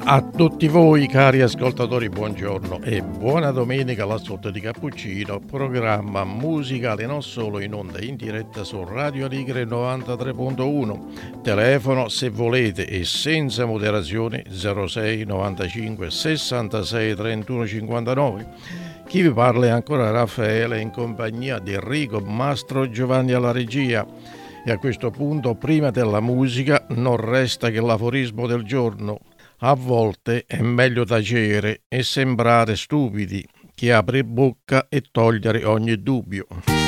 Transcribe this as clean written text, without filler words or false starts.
A tutti voi cari ascoltatori buongiorno e buona domenica all'ascolto di Cappuccino, programma musicale non solo in onda in diretta su Radio Aligre 93.1, telefono se volete e senza moderazione 06 95 66 31 59. Chi vi parla è ancora Raffaele in compagnia di Enrico Mastro Giovanni alla regia. E a questo punto, prima della musica, non resta che l'aforismo del giorno. A volte è meglio tacere e sembrare stupidi che aprire bocca e togliere ogni dubbio.